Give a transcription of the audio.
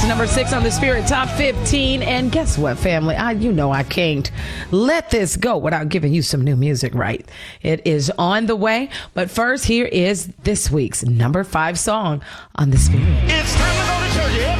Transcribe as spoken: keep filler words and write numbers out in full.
to number six on the Spirit Top fifteen. And guess what, family? I, you know I can't let this go without giving you some new music, right? It is on the way. But first, here is this week's number five song on the Spirit. It's time to go to church.